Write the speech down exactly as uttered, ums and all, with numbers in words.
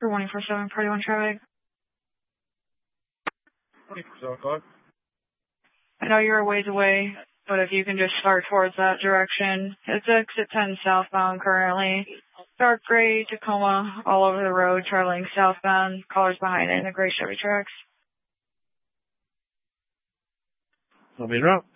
For one four seven, party one traffic. twenty-four seven, go ahead. I know you're a ways away, but if you can just start towards that direction. It's exit ten southbound currently. Dark gray Tacoma all over the road traveling southbound. Callers behind it in the gray Chevy trucks. I'll be in route.